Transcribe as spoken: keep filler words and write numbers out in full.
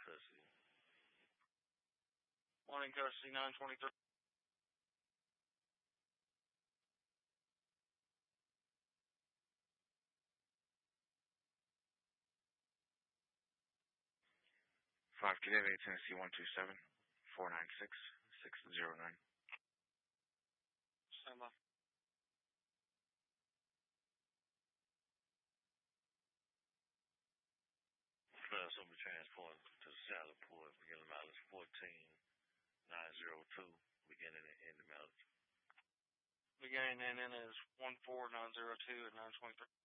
custody. One in custody, nine twenty-three. five Cadet, eight Tennessee one two seven, four nine six, six zero nine. Stand by. Plus, will be transported to the Salad Port, beginning mileage fourteen nine zero two, beginning and ending mileage. Beginning and ending is one four nine zero two at nine twenty-three.